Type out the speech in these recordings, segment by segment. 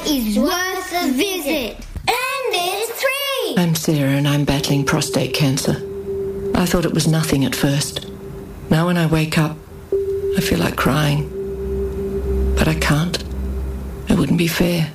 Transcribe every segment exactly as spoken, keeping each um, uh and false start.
is worth a visit. And there's three. I'm Sarah and I'm battling prostate cancer. I thought it was nothing at first. Now when I wake up, I feel like crying. But I can't. It wouldn't be fair.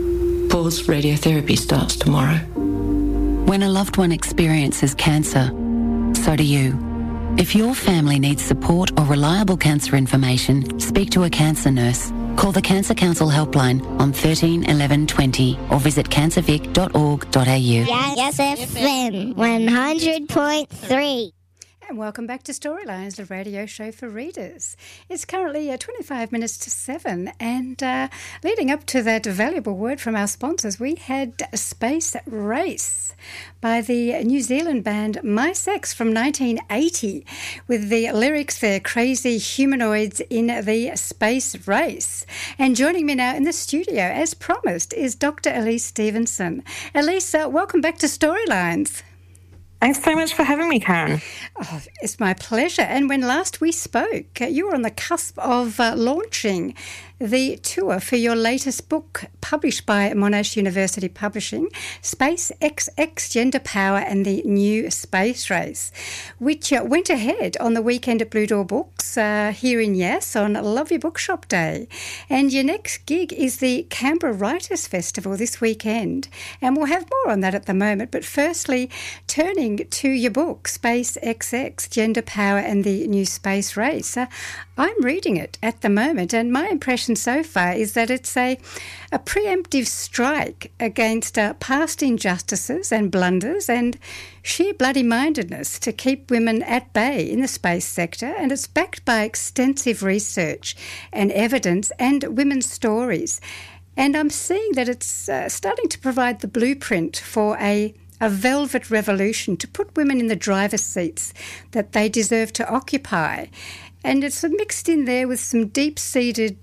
Paul's radiotherapy starts tomorrow. When a loved one experiences cancer, so do you. If your family needs support or reliable cancer information, speak to a cancer nurse. Call the Cancer Council helpline on thirteen eleven twenty or visit cancer vic dot org dot a u. Yes, F M one hundred point three. And welcome back to Storylines, the radio show for readers. It's currently uh, twenty-five minutes to seven, and uh, leading up to that valuable word from our sponsors, we had Space Race by the New Zealand band My Sex from nineteen eighty, with the lyrics there, Crazy Humanoids in the Space Race. And joining me now in the studio, as promised, is Doctor Elise Stevenson. Elise, uh, welcome back to Storylines. Thanks so much for having me, Karen. Oh, it's my pleasure. And when last we spoke, uh, you were on the cusp of uh, launching the tour for your latest book, published by Monash University Publishing, Space X X, Gender Power and the New Space Race, which uh, went ahead on the weekend at Blue Door Books uh, here in Yass on Love Your Bookshop Day. And your next gig is the Canberra Writers Festival this weekend. And we'll have more on that at the moment. But firstly, turning to your book, Space X X, Gender Power and the New Space Race. Uh, I'm reading it at the moment, and my impression so far is that it's a, a preemptive strike against uh, past injustices and blunders and sheer bloody-mindedness to keep women at bay in the space sector, and it's backed by extensive research and evidence and women's stories. And I'm seeing that it's uh, starting to provide the blueprint for a a velvet revolution to put women in the driver's seats that they deserve to occupy. And it's mixed in there with some deep-seated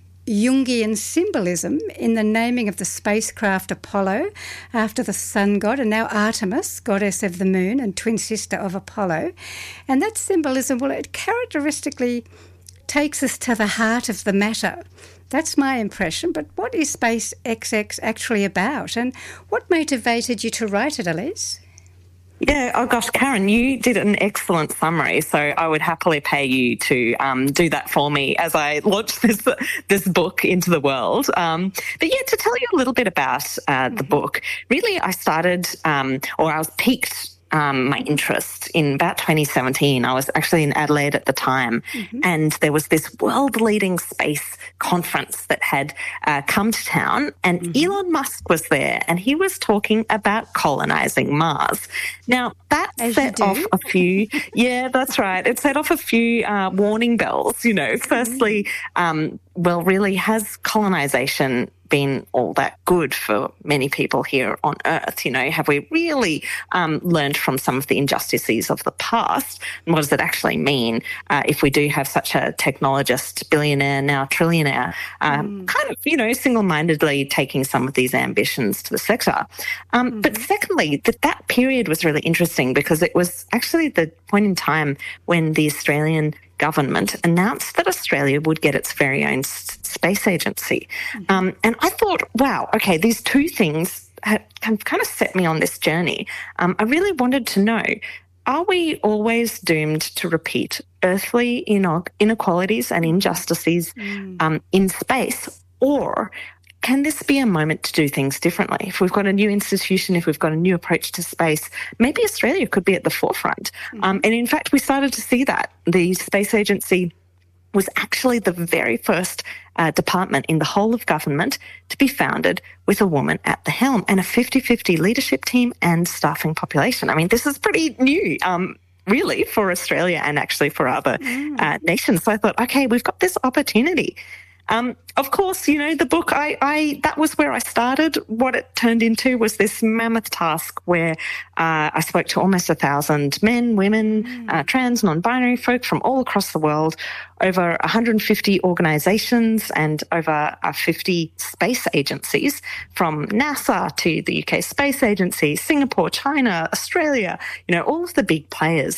Jungian symbolism in the naming of the spacecraft Apollo after the sun god, and now Artemis, goddess of the moon and twin sister of Apollo. And that symbolism, well, it characteristically takes us to the heart of the matter. That's my impression, but what is Space X X actually about, and what motivated you to write it, Elise? Yeah, oh gosh, Karen, you did an excellent summary, so I would happily pay you to um, do that for me as I launch this this book into the world. Um, but yeah, to tell you a little bit about uh, the mm-hmm. book, really I started, um, or I was piqued Um, my interest in about twenty seventeen. I was actually in Adelaide at the time, mm-hmm. and there was this world-leading space conference that had uh, come to town, and mm-hmm. Elon Musk was there, and he was talking about colonising Mars. Now, that As set off a few... yeah, that's right. It set off a few uh, warning bells, you know. Firstly, um, well, really, has colonisation been all that good for many people here on Earth? You know, have we really um, learned from some of the injustices of the past? And what does it actually mean uh, if we do have such a technologist, billionaire, now trillionaire, um, mm. kind of, you know, single-mindedly taking some of these ambitions to the sector? Um, mm-hmm. But secondly, that that period was really interesting because it was actually the point in time when the Australian government announced that Australia would get its very own s- space agency. Mm-hmm. Um, and I thought, wow, okay, these two things have, have kind of set me on this journey. Um, I really wanted to know, are we always doomed to repeat earthly inequalities and injustices mm. um, in space, or can this be a moment to do things differently? If we've got a new institution, if we've got a new approach to space, maybe Australia could be at the forefront. Mm-hmm. Um, and in fact, we started to see that. The Space Agency was actually the very first uh, department in the whole of government to be founded with a woman at the helm and a fifty-fifty leadership team and staffing population. I mean, this is pretty new. Um, really, for Australia and actually for other mm. uh, nations. So I thought, okay, we've got this opportunity. Um, of course, you know, the book, I, I that was where I started. What it turned into was this mammoth task where uh, I spoke to almost a thousand men, women, mm. uh, trans, non-binary folk from all across the world, over one hundred fifty organisations and over uh, fifty space agencies, from NASA to the U K Space Agency, Singapore, China, Australia, you know, all of the big players.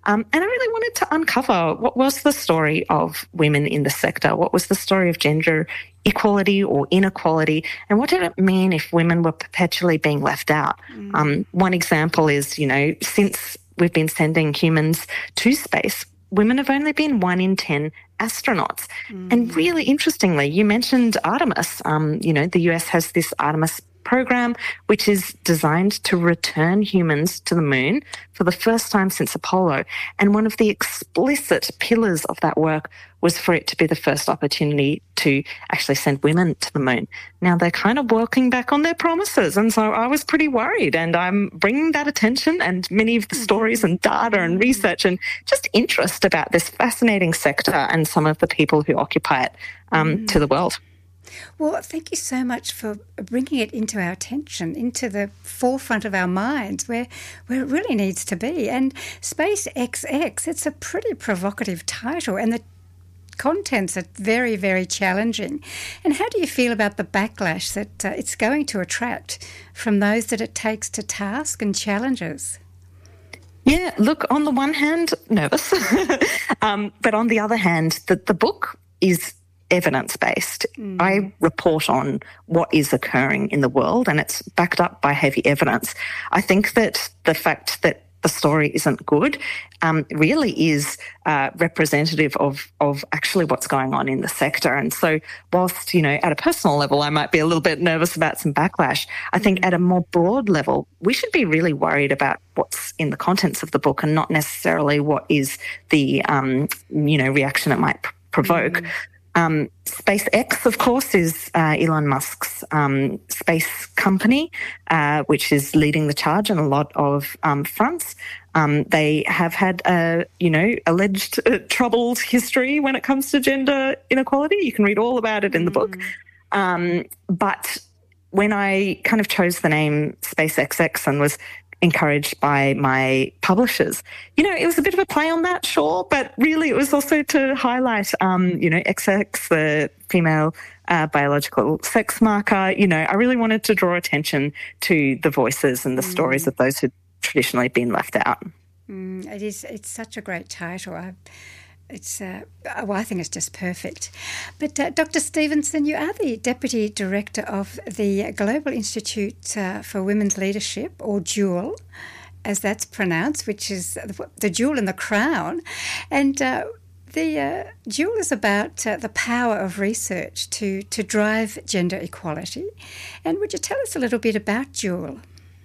Um, and I really wanted to uncover what was the story of women in the sector, what was the story of gender equality or inequality, and what did it mean if women were perpetually being left out? Mm. Um, one example is, you know, since we've been sending humans to space, women have only been one in ten astronauts. Mm. And really interestingly, you mentioned Artemis. Um, you know, the U S has this Artemis program, which is designed to return humans to the moon for the first time since Apollo. And one of the explicit pillars of that work was for it to be the first opportunity to actually send women to the moon. Now, they're kind of working back on their promises. And so I was pretty worried, and I'm bringing that attention and many of the stories and data and research and just interest about this fascinating sector and some of the people who occupy it um, mm. to the world. Well, thank you so much for bringing it into our attention, into the forefront of our minds, where, where it really needs to be. And Space X X, it's a pretty provocative title, and the contents are very, very challenging. And how do you feel about the backlash that uh, it's going to attract from those that it takes to task and challenges? Yeah, look, on the one hand, nervous. um, but on the other hand, the, the book is evidence-based. Mm. I report on what is occurring in the world, and it's backed up by heavy evidence. I think that the fact that the story isn't good um, really is uh, representative of, of actually what's going on in the sector. And so whilst, you know, at a personal level, I might be a little bit nervous about some backlash, I think mm. at a more broad level, we should be really worried about what's in the contents of the book and not necessarily what is the, um, you know, reaction it might pr- provoke. Mm. Um, SpaceX, of course, is uh, Elon Musk's um, space company, uh, which is leading the charge on a lot of um, fronts. Um, they have had a, you know, alleged uh, troubled history when it comes to gender inequality. You can read all about it in the book. Um, but when I kind of chose the name SpaceXX and was encouraged by my publishers, you know, it was a bit of a play on that, sure, but really it was also to highlight, um, you know, X X, the female uh, biological sex marker. You know, I really wanted to draw attention to the voices and the mm. stories of those who'd traditionally been left out. Mm, it is, it's such a great title. I, It's, uh, well, I think it's just perfect. But uh, Doctor Stevenson, you are the Deputy Director of the Global Institute uh, for Women's Leadership, or JEWEL, as that's pronounced, which is the, the jewel in the crown. And uh, the uh, JEWEL is about uh, the power of research to, to drive gender equality. And would you tell us a little bit about JEWEL?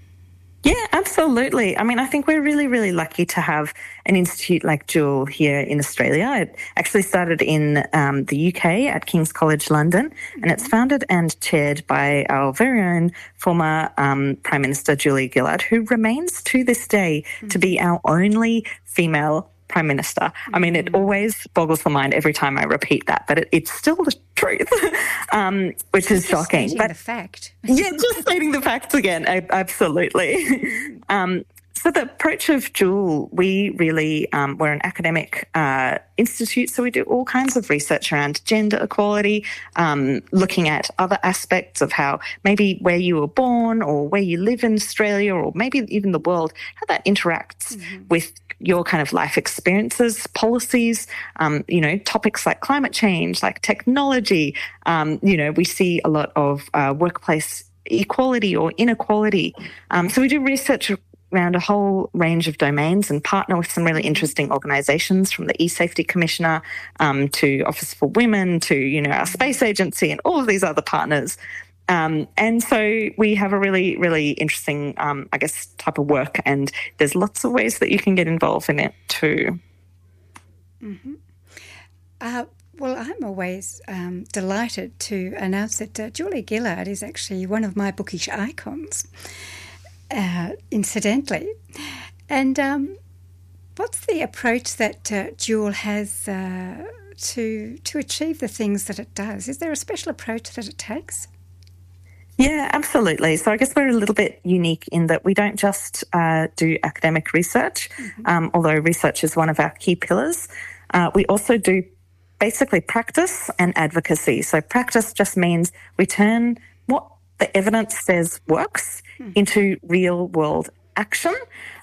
Yeah, absolutely. I mean, I think we're really, really lucky to have an institute like JEWEL here in Australia. It actually started in um, the U K at King's College London, and it's founded and chaired by our very own former um, Prime Minister Julia Gillard, who remains to this day to be our only female Prime Minister. I mean, it always boggles the mind every time I repeat that, but it, it's still the truth, um, which is just shocking. Stating but the fact. Yeah, just stating the facts again. I, absolutely. um, so the approach of JEWEL, we really, um, we're an academic uh, institute, so we do all kinds of research around gender equality, um, looking at other aspects of how maybe where you were born or where you live in Australia or maybe even the world, how that interacts mm-hmm. with your kind of life experiences, policies, um, you know, topics like climate change, like technology. Um, you know, we see a lot of uh, workplace equality or inequality. Um, so we do research around a whole range of domains and partner with some really interesting organisations, from the eSafety Commissioner um, to Office for Women to, you know, our space agency and all of these other partners. Um, and so we have a really, really interesting, um, I guess, type of work, and there's lots of ways that you can get involved in it too. Mm-hmm. Uh, well, I'm always um, delighted to announce that uh, Julia Gillard is actually one of my bookish icons, uh, incidentally. And um, what's the approach that uh, JEWEL has uh, to to achieve the things that it does? Is there a special approach that it takes? Yeah, absolutely. So I guess we're a little bit unique in that we don't just uh, do academic research, mm-hmm. um, although research is one of our key pillars. Uh, we also do basically practice and advocacy. So practice just means we turn what the evidence says works mm-hmm. into real world action.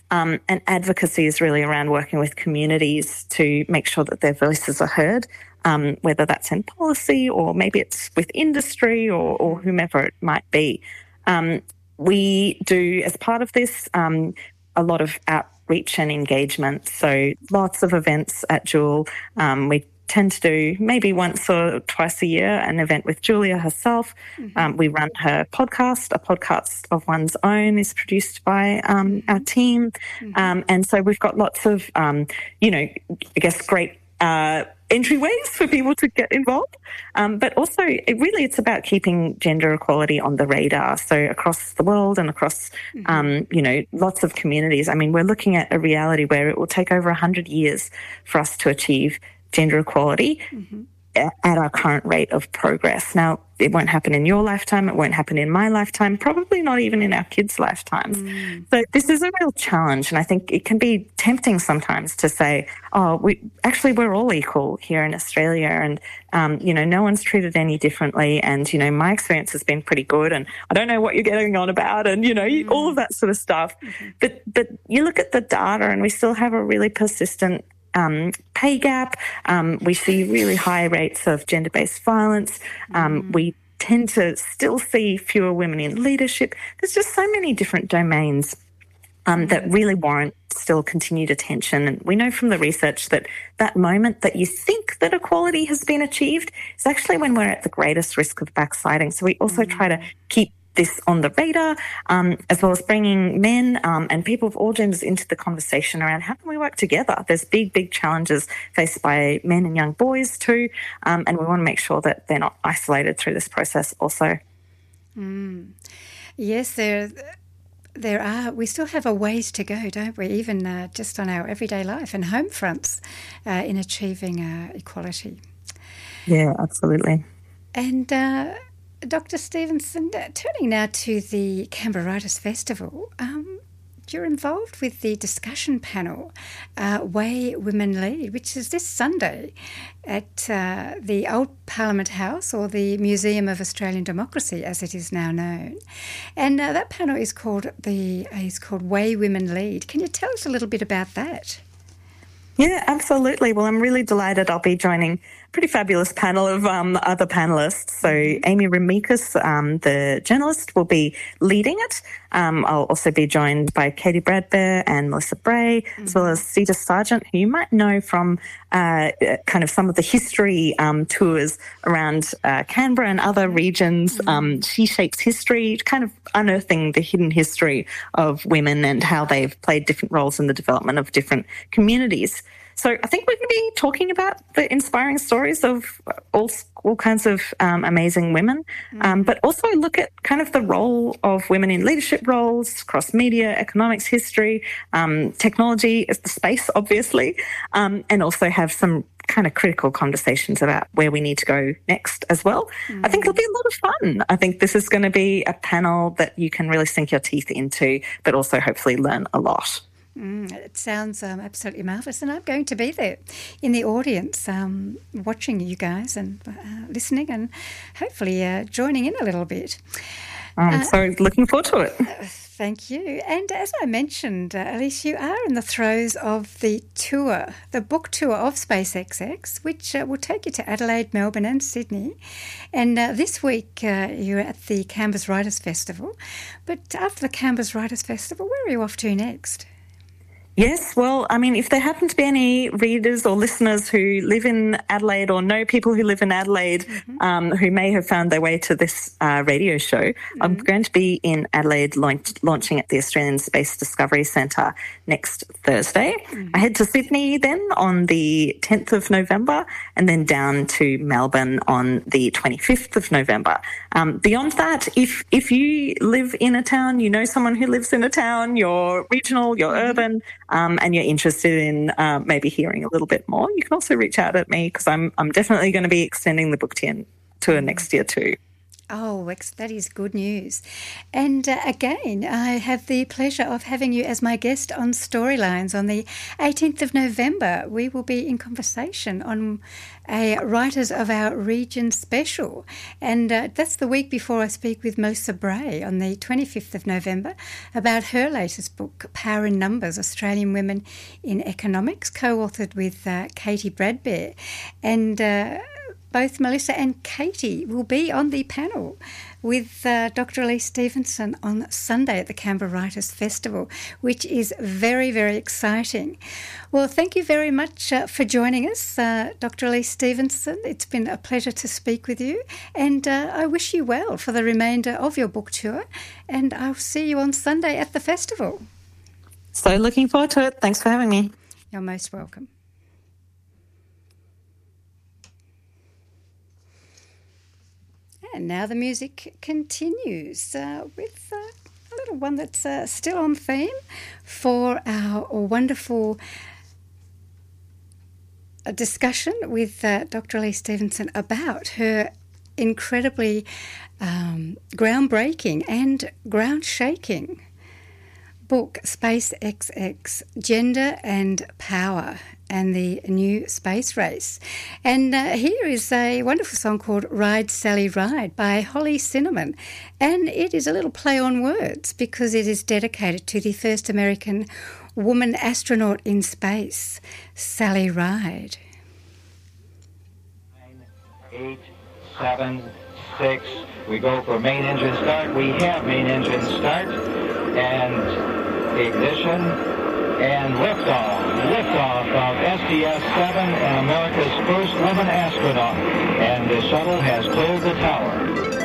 Um, and advocacy is really around working with communities to make sure that their voices are heard, um, whether that's in policy or maybe it's with industry or, or whomever it might be. Um, we do, as part of this, um, a lot of outreach and engagement. So lots of events at Jewel. Um, we tend to do maybe once or twice a year an event with Julia herself. Mm-hmm. Um, we run her podcast. A podcast of one's own is produced by um, our team. Mm-hmm. Um, and so we've got lots of, um, you know, I guess great uh, entryways for people to get involved. Um, but also, it really, it's about keeping gender equality on the radar. So across the world and across, mm-hmm. um, you know, lots of communities. I mean, we're looking at a reality where it will take over one hundred years for us to achieve gender equality mm-hmm. at our current rate of progress. Now, it won't happen in your lifetime. It won't happen in my lifetime, probably not even in our kids' lifetimes. Mm. So this is a real challenge. And I think it can be tempting sometimes to say, oh, we actually, we're all equal here in Australia. And, um, you know, no one's treated any differently. And, you know, my experience has been pretty good. And I don't know what you're getting on about and, you know, mm. all of that sort of stuff. Mm-hmm. But, but you look at the data and we still have a really persistent Um, pay gap. Um, we see really high rates of gender-based violence. Um, mm. We tend to still see fewer women in leadership. There's just so many different domains um, mm. that really warrant still continued attention. And we know from the research that that moment that you think that equality has been achieved is actually when we're at the greatest risk of backsliding. So we also mm. try to keep this on the radar, um, as well as bringing men um, and people of all genders into the conversation around how can we work together. There's big, big challenges faced by men and young boys too, um, and we want to make sure that they're not isolated through this process also. Mm. Yes, there, there are. We still have a ways to go, don't we, even uh, just on our everyday life and home fronts uh, in achieving uh, equality. Yeah, absolutely. And uh, Doctor Stevenson, uh, turning now to the Canberra Writers Festival, um, you're involved with the discussion panel, uh, Way Women Lead, which is this Sunday at uh, the Old Parliament House, or the Museum of Australian Democracy, as it is now known. And uh, that panel is called the is called Way Women Lead. Can you tell us a little bit about that? Yeah, absolutely. Well, I'm really delighted I'll be joining a pretty fabulous panel of um, other panellists. So Amy Remikas, um, the journalist, will be leading it. Um, I'll also be joined by Katie Bradbear and Melissa Bray, mm-hmm. as well as Sita Sargent, who you might know from uh, kind of some of the history um, tours around uh, Canberra and other regions. Mm-hmm. Um, She Shapes History, kind of unearthing the hidden history of women and how they've played different roles in the development of different communities. So I think we're going to be talking about the inspiring stories of all all kinds of um, amazing women, um, but also look at kind of the role of women in leadership roles across media, economics, history, um, technology, the space, obviously, um, and also have some kind of critical conversations about where we need to go next as well. Mm. I think it'll be a lot of fun. I think this is going to be a panel that you can really sink your teeth into, but also hopefully learn a lot. Mm, it sounds um, absolutely marvellous, and I'm going to be there in the audience um, watching you guys and uh, listening and hopefully uh, joining in a little bit. I'm uh, so looking forward to it. Uh, thank you. And as I mentioned, uh, Elise, you are in the throes of the tour, the book tour of SpaceXX, which uh, will take you to Adelaide, Melbourne and Sydney. And uh, this week uh, you're at the Canberra's Writers Festival. But after the Canberra's Writers Festival, where are you off to next? Yes, well, I mean, if there happen to be any readers or listeners who live in Adelaide or know people who live in Adelaide mm-hmm. um, who may have found their way to this uh, radio show, mm-hmm. I'm going to be in Adelaide launch- launching at the Australian Space Discovery Centre next Thursday. Mm-hmm. I head to Sydney then on the tenth of November and then down to Melbourne on the twenty-fifth of November. Um, beyond that, if if you live in a town, you know someone who lives in a town, you're regional, you're mm-hmm. urban, Um, and you're interested in uh, maybe hearing a little bit more, you can also reach out at me because I'm I'm definitely going to be extending the book tour next year too. Oh, ex- that is good news. And uh, again, I have the pleasure of having you as my guest on Storylines on the eighteenth of November. We will be in conversation on a Writers of Our Region special. And uh, that's the week before I speak with Melissa Bray on the twenty-fifth of November about her latest book, Power in Numbers, Australian Women in Economics, co-authored with uh, Katie Bradbear. And uh, both Melissa and Katie will be on the panel with uh, Doctor Elise Stevenson on Sunday at the Canberra Writers Festival, which is very, very exciting. Well, thank you very much uh, for joining us, uh, Doctor Elise Stevenson. It's been a pleasure to speak with you, and uh, I wish you well for the remainder of your book tour, and I'll see you on Sunday at the festival. So looking forward to it. Thanks for having me. You're most welcome. And now the music continues uh, with uh, a little one that's uh, still on theme for our wonderful uh, discussion with uh, Doctor Elise Stevenson about her incredibly um, groundbreaking and ground-shaking book, Space X X, Gender and Power and the New Space Race. And uh, here is a wonderful song called Ride, Sally, Ride by Holly Cinnamon. And it is a little play on words because it is dedicated to the first American woman astronaut in space, Sally Ride. Nine, eight, seven, six. We go for main engine start. We have main engine start. And ignition. And liftoff. Liftoff of S T S seven and America's first woman astronaut. And the shuttle has cleared the tower.